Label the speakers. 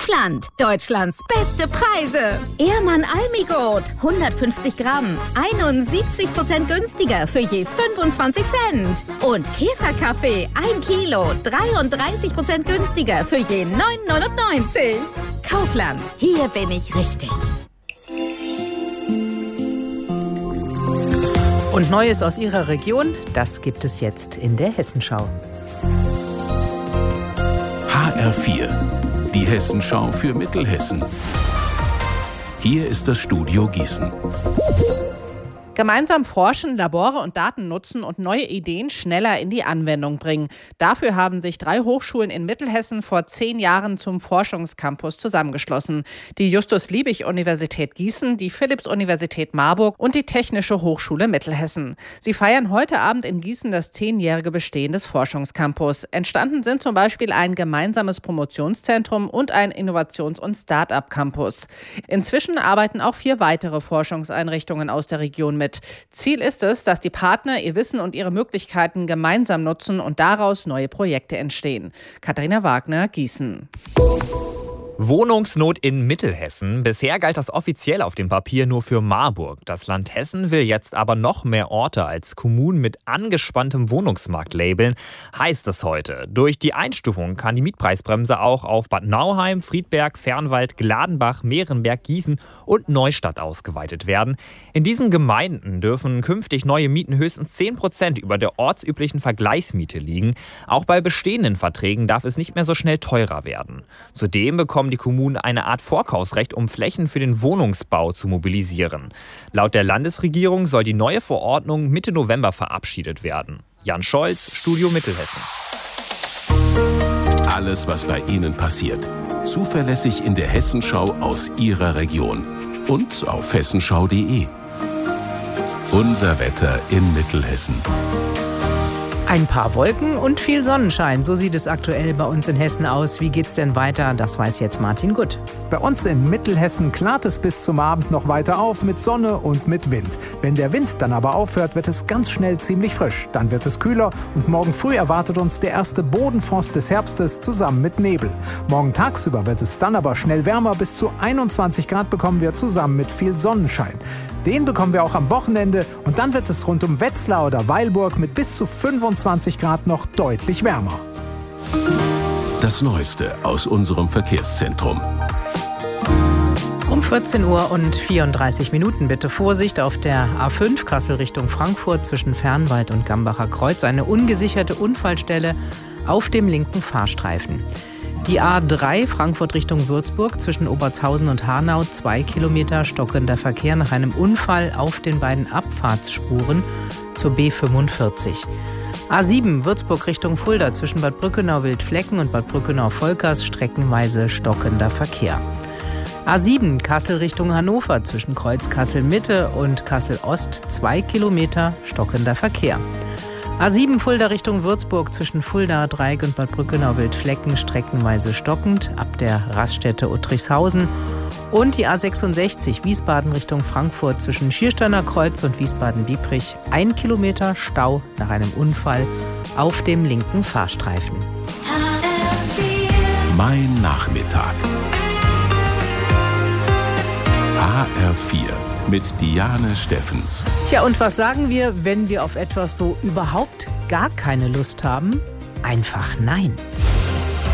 Speaker 1: Kaufland, Deutschlands beste Preise. Ehrmann Almigurt, 150 Gramm, 71% günstiger für je 25 Cent. Und Käferkaffee, 1 Kilo, 33% günstiger für je 9,99. Kaufland, hier bin ich richtig.
Speaker 2: Und Neues aus Ihrer Region, das gibt es jetzt in der Hessenschau.
Speaker 3: HR4, die Hessenschau für Mittelhessen. Hier ist das Studio Gießen.
Speaker 2: Gemeinsam forschen, Labore und Daten nutzen und neue Ideen schneller in die Anwendung bringen. Dafür haben sich 3 Hochschulen in Mittelhessen vor 10 Jahren zum Forschungscampus zusammengeschlossen. Die Justus-Liebig-Universität Gießen, die Philipps-Universität Marburg und die Technische Hochschule Mittelhessen. Sie feiern heute Abend in Gießen das 10-jährige Bestehen des Forschungscampus. Entstanden sind zum Beispiel ein gemeinsames Promotionszentrum und ein Innovations- und Start-up-Campus. Inzwischen arbeiten auch 4 weitere Forschungseinrichtungen aus der Region mit. Ziel ist es, dass die Partner ihr Wissen und ihre Möglichkeiten gemeinsam nutzen und daraus neue Projekte entstehen. Katharina Wagner, Gießen.
Speaker 4: Wohnungsnot in Mittelhessen. Bisher galt das offiziell auf dem Papier nur für Marburg. Das Land Hessen will jetzt aber noch mehr Orte als Kommunen mit angespanntem Wohnungsmarkt labeln, heißt es heute. Durch die Einstufung kann die Mietpreisbremse auch auf Bad Nauheim, Friedberg, Fernwald, Gladenbach, Meerenberg, Gießen und Neustadt ausgeweitet werden. In diesen Gemeinden dürfen künftig neue Mieten höchstens 10% über der ortsüblichen Vergleichsmiete liegen. Auch bei bestehenden Verträgen darf es nicht mehr so schnell teurer werden. Zudem bekommen die Kommunen eine Art Vorkaufsrecht, um Flächen für den Wohnungsbau zu mobilisieren. Laut der Landesregierung soll die neue Verordnung Mitte November verabschiedet werden. Jan Scholz, Studio Mittelhessen.
Speaker 3: Alles, was bei Ihnen passiert. Zuverlässig in der Hessenschau aus Ihrer Region. Und auf hessenschau.de. Unser Wetter in Mittelhessen.
Speaker 2: Ein paar Wolken und viel Sonnenschein. So sieht es aktuell bei uns in Hessen aus. Wie geht's denn weiter? Das weiß jetzt Martin Gutt.
Speaker 5: Bei uns in Mittelhessen klart es bis zum Abend noch weiter auf mit Sonne und mit Wind. Wenn der Wind dann aber aufhört, wird es ganz schnell ziemlich frisch. Dann wird es kühler und morgen früh erwartet uns der erste Bodenfrost des Herbstes zusammen mit Nebel. Morgen tagsüber wird es dann aber schnell wärmer. Bis zu 21 Grad bekommen wir zusammen mit viel Sonnenschein. Den bekommen wir auch am Wochenende und dann wird es rund um Wetzlar oder Weilburg mit bis zu 25 Grad noch deutlich wärmer.
Speaker 3: Das Neueste aus unserem Verkehrszentrum.
Speaker 2: Um 14 Uhr und 34 Minuten bitte Vorsicht auf der A5 Kassel Richtung Frankfurt zwischen Fernwald und Gambacher Kreuz. Eine ungesicherte Unfallstelle auf dem linken Fahrstreifen. Die A3 Frankfurt Richtung Würzburg zwischen Obertshausen und Hanau 2 Kilometer stockender Verkehr nach einem Unfall auf den beiden Abfahrtsspuren zur B45. A7 Würzburg Richtung Fulda zwischen Bad Brückenau-Wildflecken und Bad Brückenau-Volkers streckenweise stockender Verkehr. A7 Kassel Richtung Hannover zwischen Kreuz Kassel-Mitte und Kassel-Ost 2 Kilometer stockender Verkehr. A7 Fulda Richtung Würzburg zwischen Fulda, Dreieck und Bad Brückenau-Wildflecken streckenweise stockend ab der Raststätte Uttrichshausen. Und die A66 Wiesbaden Richtung Frankfurt zwischen Schiersteiner Kreuz und Wiesbaden-Biebrich 1 Kilometer Stau nach einem Unfall auf dem linken Fahrstreifen.
Speaker 3: Mein Nachmittag. HR4 mit Diane Steffens.
Speaker 2: Tja, und was sagen wir, wenn wir auf etwas so überhaupt gar keine Lust haben? Einfach nein.